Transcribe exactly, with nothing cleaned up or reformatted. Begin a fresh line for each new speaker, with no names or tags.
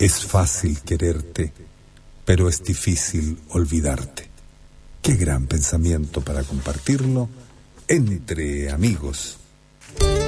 Es fácil quererte, pero es difícil olvidarte. Qué gran pensamiento para compartirlo entre amigos.